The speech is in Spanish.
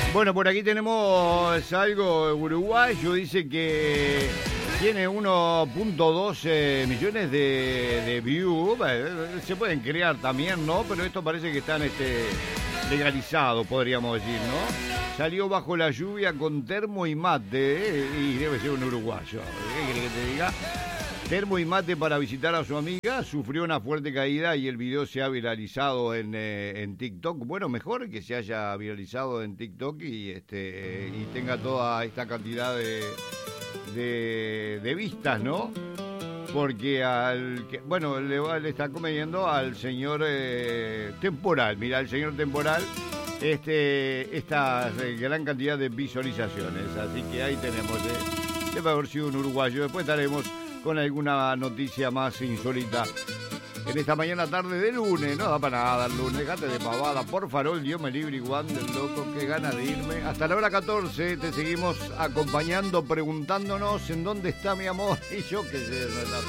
Bueno, por aquí tenemos algo uruguayo, dice que tiene 1.2 millones de views, se pueden crear también, ¿no? Pero esto parece que están legalizado, podríamos decir, ¿no? Salió bajo la lluvia con termo y mate, y debe ser un uruguayo, ¿qué querés que te diga? Termo y mate para visitar a su amiga, sufrió una fuerte caída y el video se ha viralizado en TikTok. Bueno, mejor que se haya viralizado en TikTok y tenga toda esta cantidad de vistas, ¿no? Porque le está conveniendo al señor Temporal. Mira, el señor Temporal, esta gran cantidad de visualizaciones. Así que ahí tenemos, debe haber sido un uruguayo. Después estaremos con alguna noticia más insólita en esta mañana tarde de lunes. No da para nada el lunes, dejate de pavada, por farol, Dios me libre, igual del loco, qué ganas de irme. Hasta la hora 14 te seguimos acompañando, preguntándonos en dónde está mi amor, y yo qué sé,